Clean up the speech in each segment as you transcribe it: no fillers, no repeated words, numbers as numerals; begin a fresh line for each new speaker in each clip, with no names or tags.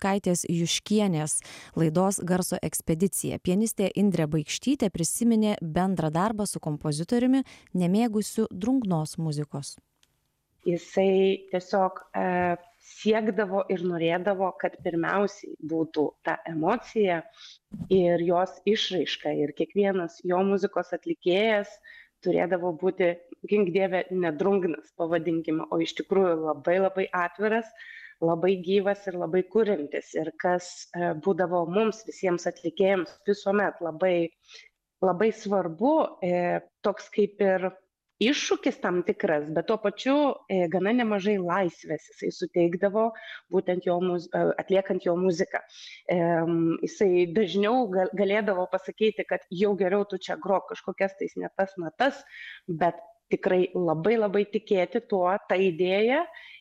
Juškaitės Juškienės laidos Garso ekspedicija. Pianistė Indrė Baikštytė prisiminė bendrą darbą su kompozitoriumi, nemėgusiu drungnos muzikos.
Jisai tiesiog siekdavo ir norėdavo, kad pirmiausiai būtų ta emocija ir jos išraiška. Ir kiekvienas jo muzikos atlikėjas turėdavo būti, gink dieve, nedrungnas, pavadinkime, o iš tikrųjų labai labai atviras, labai gyvas ir labai kuriantis. Ir kas būdavo mums visiems atlikėjams visuomet labai, labai svarbu, toks kaip ir iššūkis tam tikras, bet tuo pačiu gana nemažai laisvės jisai suteikdavo, būtent atliekant jo muziką. Jisai dažniau galėdavo pasakyti, kad jau geriau tu čia grok kažkokias tais ne tas natas, bet tikrai labai labai tikėti tuo, tą idėją.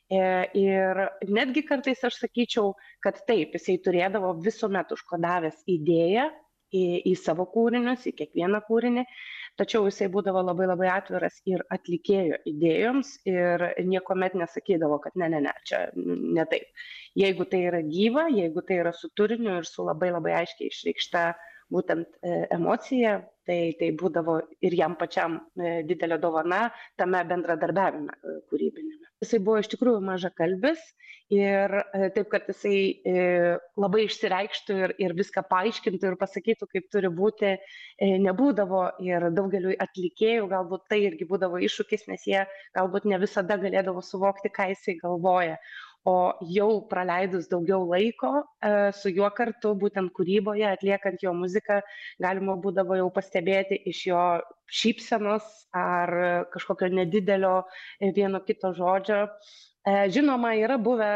Ir netgi kartais aš sakyčiau, kad taip, jisai turėdavo visuomet užkodavęs idėją į savo kūrinius, į kiekvieną kūrinį, tačiau jisai būdavo labai labai atviras ir atlikėjo idėjoms ir niekuomet nesakydavo, kad ne, čia ne taip. Jeigu tai yra gyva, jeigu tai yra su turiniu ir su labai labai aiškiai išreikšta būtent emocija, tai būdavo ir jam pačiam didelė dovana tame bendradarbiavime kūrybinėme. Jisai buvo iš tikrųjų mažakalbis ir taip, kad jisai labai išsireikštų ir viską paaiškintų ir pasakytų, kaip turi būti, nebūdavo. Ir daugeliui atlikėjų galbūt tai irgi būdavo iššūkis, nes jie galbūt ne visada galėdavo suvokti, ką jisai galvoja. O jau praleidus daugiau laiko su juo kartu, būtent kūryboje, atliekant jo muziką, galima būdavo jau pastebėti iš jo šypsenos ar kažkokio nedidelio vieno kito žodžio. Žinoma, yra buvę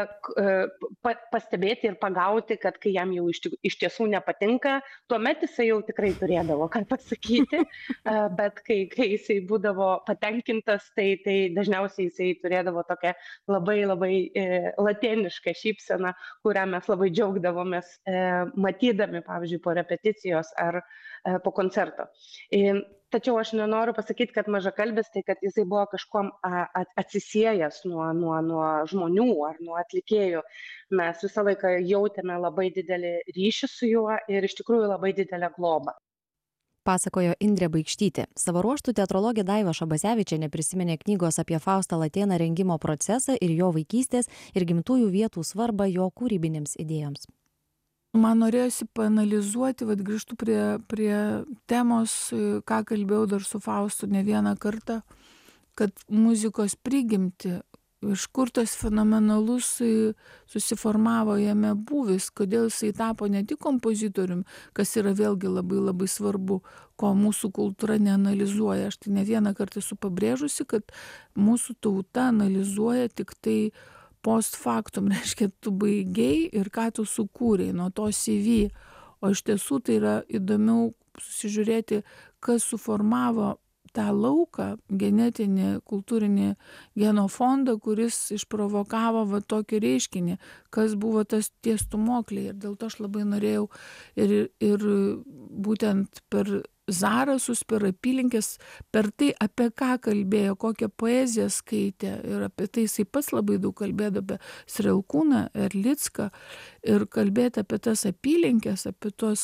pastebėti ir pagauti, kad kai jam jau iš tiesų nepatinka, tuomet jisai jau tikrai turėdavo ką pasakyti, bet kai jisai būdavo patenkintas, tai dažniausiai jisai turėdavo tokią labai labai latėnišką šypseną, kurią mes labai džiaugdavomės matydami, pavyzdžiui, po repeticijos ar po koncerto. Tačiau aš nenoriu pasakyti, kad mažakalbis, tai kad jisai buvo kažkuom atsisiejęs nuo žmonių ar nuo atlikėjų. Mes visą laiką jautėme labai didelį ryšį su juo ir iš tikrųjų labai didelę globą.
Pasakojo Indrė Baikštytė. Savo ruožtų teatrologė Daiva Šabasevičienė prisiminė knygos apie Faustą Latėną rengimo procesą ir jo vaikystės ir gimtųjų vietų svarbą jo kūrybinėms idėjoms.
Man norėjosi paanalizuoti, grįžtu prie temos, ką kalbėjau dar su Faustu ne vieną kartą, kad muzikos prigimti, iš kur tas fenomenalus susiformavo jame būvis, kodėl jisai tapo ne tik kompozitorium, kas yra vėlgi labai labai svarbu, ko mūsų kultūra neanalizuoja. Aš tai ne vieną kartą esu pabrėžusi, kad mūsų tauta analizuoja tik tai post factum, reiškia, tu baigiai ir ką tu sukūrei nuo to CV. O iš tiesų tai yra įdomiau susižiūrėti, kas suformavo tą lauką, genetinį, kultūrinį genofondą, kuris išprovokavo tokį reiškinį, kas buvo tie stūmokliai. Ir dėl to aš labai norėjau ir būtent per Zarasus, per apylinkes, per tai, apie ką kalbėjo, kokią poeziją skaitė ir apie tai jisai pats labai daug kalbėjo apie Srelkūną, Erlicką ir kalbėti apie tas apylinkes, apie tos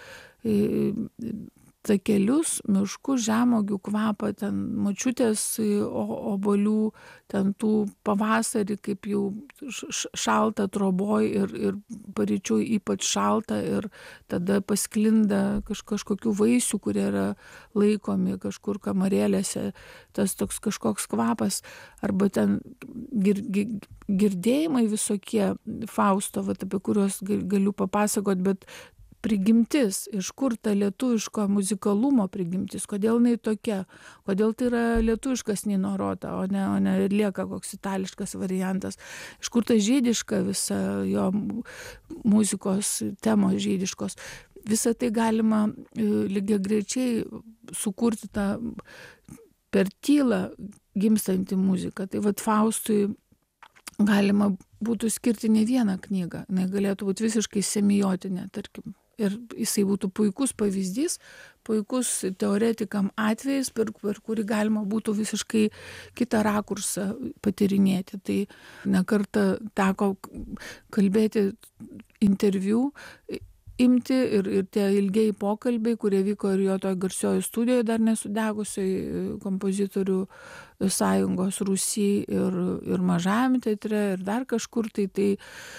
takelius, miškus, žemuogių kvapą, ten močiutės obuolių, ten tų pavasarį, kaip jau šalta troboj ir paryčiui ypač šalta ir tada pasklinda kažkokių vaisių, kurie yra laikomi kažkur kamarėlėse, tas toks kažkoks kvapas, arba ten girdėjimai visokie Fausto, apie kuriuos galiu papasakot, bet prigimtis, iš kur ta lietuviško muzikalumo prigimtis, kodėl jinai tokia, kodėl tai yra lietuviškas Nino Rota, o ne lieka koks itališkas variantas, iš kur ta žydiška visa jo muzikos temos žydiškos. Visą tai galima lygiagrečiai sukurti tą per tylą gimstantį muziką. Tai Faustui galima būtų skirti ne vieną knygą, jinai galėtų būti visiškai semiotinė, tarkim. Ir jisai būtų puikus pavyzdys, puikus teoretikam atvejais, per kurį galima būtų visiškai kitą rakursą patyrinėti. Tai nekartą teko kalbėti interviu imti ir tie ilgieji pokalbiai, kurie vyko ir jo toj garsioji studijoje dar nesudegusioj kompozitorių sąjungos Rūsy ir Mažajam teatre ir dar kažkur tai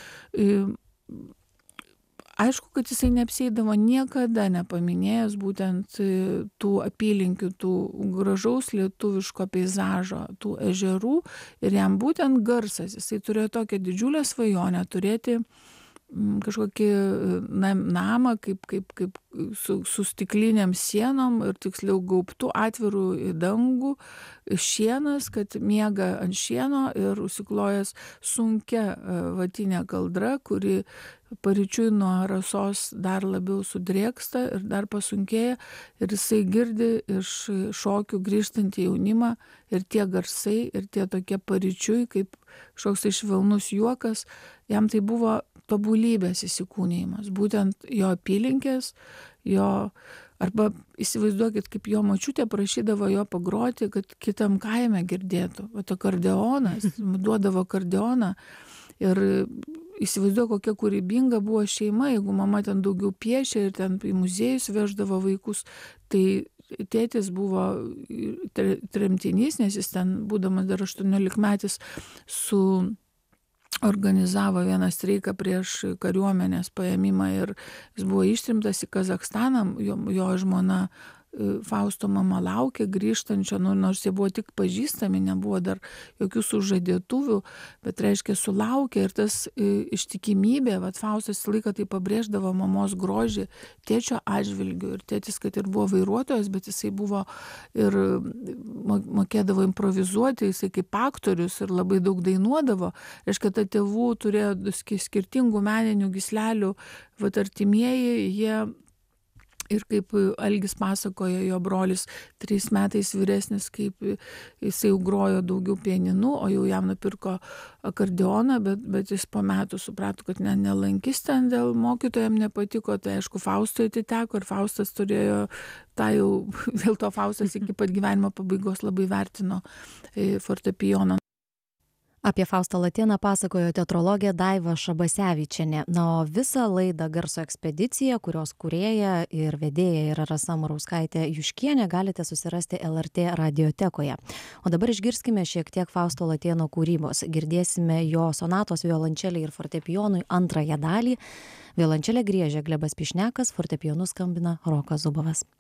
aišku, kad jisai neapsieidavo niekada nepaminėjęs būtent tų apylinkių, tų gražaus lietuviško peizažo, tų ežerų ir jam būtent garsas, jisai turėjo tokią didžiulę svajonę turėti kažkokį namą kaip su stikliniam sienom ir tiksliau gaubtų atvirų į dangų šienas, kad miega ant šieno ir užsiklojęs sunkia vatinė kaldra, kuri paryčiui nuo rasos dar labiau sudrėksta ir dar pasunkėja ir jisai girdi iš šokių grįžtantį jaunimą ir tie garsai ir tie tokie paryčiui kaip kažkoks tai švelnus juokas, jam tai buvo tobulybės įsikūnijimas, būtent jo apylinkės, jo, arba įsivaizduokit, kaip jo močiutė prašydavo jo pagroti, kad kitam kaime girdėtų. O akordeonas, duodavo akordeoną ir įsivaizduoju, kokia kūrybinga buvo šeima, jeigu mama ten daugiau piešė ir ten į muziejus veždavo vaikus, tai tėtis buvo tremtinys, nes jis ten, būdamas dar 18-metis, organizavo vieną streiką prieš kariuomenės paėmimą ir jis buvo ištremtas į Kazachstaną, jo žmona Fausto mama laukė grįžtančio, nors jie buvo tik pažįstami, nebuvo dar jokių sužadėtuvių, bet reiškia sulaukė ir tas ištikimybė, Faustas laiką tai pabrėždavo mamos grožį tėčio atžvilgiu ir tėtis, kad ir buvo vairuotojas, bet jisai buvo ir mokėdavo improvizuoti, jisai kaip aktorius ir labai daug dainuodavo, reiškia, ta tėvų turėjo skirtingų meninių gyslelių, artimieji, jie ir kaip Algis pasakojo, jo brolis 3 metais vyresnis, kaip jisai jau grojo daugiau pianinu, o jau jam nupirko akordeoną, bet jis po metų suprato, kad nelankys ten dėl mokytojam nepatiko, tai aišku, Faustui atiteko ir Faustas turėjo tą jau, dėl to Faustas iki pat gyvenimo pabaigos labai vertino fortepijoną.
Apie Faustą Latėną pasakojo teatrologė Daiva Šabasevičienė. Na, o visą laidą Garso ekspedicija, kurios kūrėja ir vedėja yra Rasa Murauskaitė Juškienė, galite susirasti LRT radiotekoje. O dabar išgirskime šiek tiek Fausto Latėno kūrybos. Girdėsime jo sonatos violončeliai ir fortepijonui antrąją dalį. Violončelę griežia Glebas Pišnekas, fortepijonu skambina Rokas Zubovas.